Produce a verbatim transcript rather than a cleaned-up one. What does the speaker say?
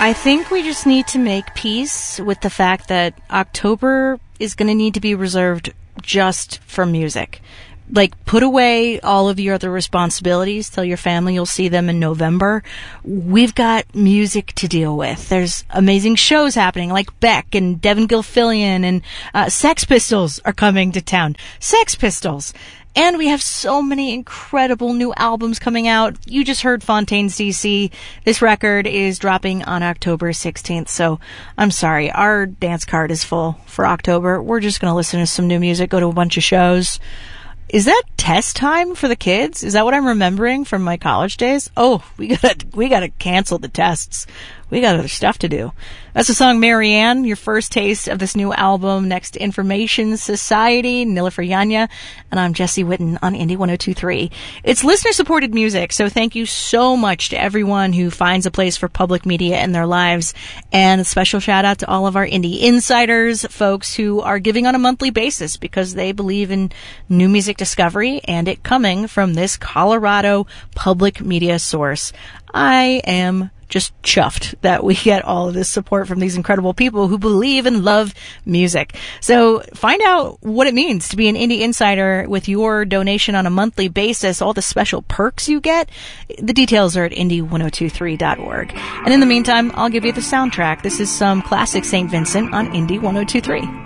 I think we just need to make peace with the fact that October is going to need to be reserved just for music. Like, put away all of your other responsibilities. Tell your family you'll see them in November. We've got music to deal with. There's amazing shows happening, like Beck and Devin Gilfillian, and uh, Sex Pistols are coming to town. Sex Pistols! And we have so many incredible new albums coming out. You just heard Fontaine's D C. This record is dropping on October sixteenth, so I'm sorry. Our dance card is full for October. We're just going to listen to some new music, go to a bunch of shows. Is that test time for the kids? Is that what I'm remembering from my college days? Oh, we gotta, we gotta cancel the tests. We got other stuff to do. That's the song Marianne, your first taste of this new album, next to Information Society, Nilüfer Yanya, and I'm Jesse Witten on Indie one oh two point three. It's listener-supported music, so thank you so much to everyone who finds a place for public media in their lives, and a special shout-out to all of our indie insiders, folks who are giving on a monthly basis because they believe in new music discovery and it coming from this Colorado public media source. I am just chuffed that we get all of this support from these incredible people who believe and love music. So find out what it means to be an indie insider with your donation on a monthly basis, all the special perks you get. The details are at indie one oh two three dot org. And in the meantime, I'll give you the soundtrack. This is some classic Saint Vincent on Indie one oh two three.